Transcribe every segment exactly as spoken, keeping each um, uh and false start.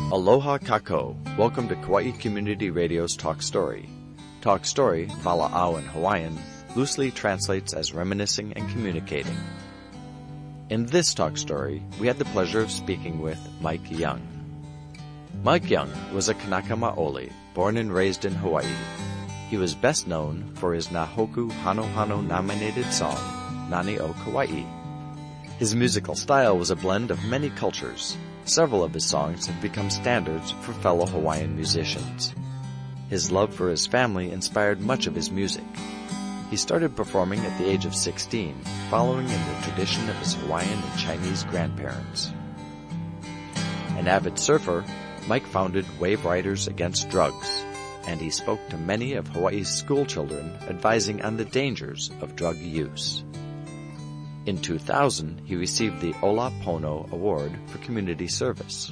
Aloha kako. Welcome to Kauai Community Radio's Talk Story. Talk Story, vala'au in Hawaiian, loosely translates as reminiscing and communicating. In this Talk Story, we had the pleasure of speaking with Mike Young. Mike Young was a Kanaka Maoli, born and raised in Hawaii. He was best known for his Nahoku Hano Hano nominated song, Nani o Kauai. His musical style was a blend of many cultures. Several of his songs have become standards for fellow Hawaiian musicians. His love for his family inspired much of his music. He started performing at the age of sixteen, following in the tradition of his Hawaiian and Chinese grandparents. An avid surfer, Mike founded Wave Riders Against Drugs, and he spoke to many of Hawaii's schoolchildren advising on the dangers of drug use. In two thousand, he received the Ola Pono Award for community service.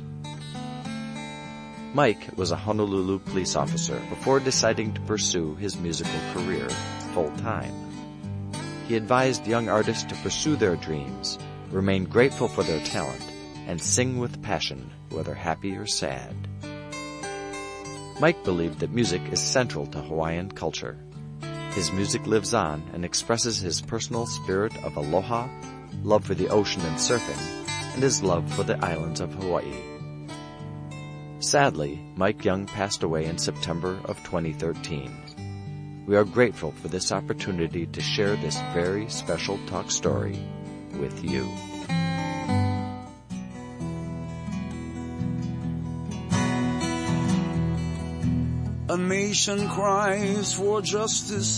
Mike was a Honolulu police officer before deciding to pursue his musical career full-time. He advised young artists to pursue their dreams, remain grateful for their talent, and sing with passion, whether happy or sad. Mike believed that music is central to Hawaiian culture. His music lives on and expresses his personal spirit of aloha, love for the ocean and surfing, and his love for the islands of Hawaii. Sadly, Mike Young passed away in September of twenty thirteen. We are grateful for this opportunity to share this very special talk story with you. A nation cries for justice